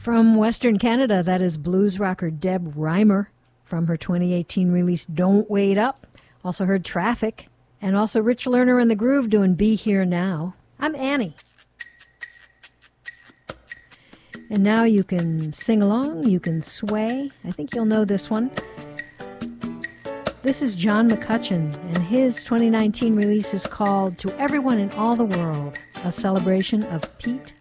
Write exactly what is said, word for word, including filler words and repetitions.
From Western Canada, that is blues rocker Deb Reimer from her twenty eighteen release Don't Wait Up. Also heard Traffic, and also Rich Lerner and the Groove doing Be Here Now. I'm Annie. And now you can sing along, you can sway. I think you'll know this one. This is John McCutcheon, and his twenty nineteen release is called To Everyone in All the World, a celebration of Pete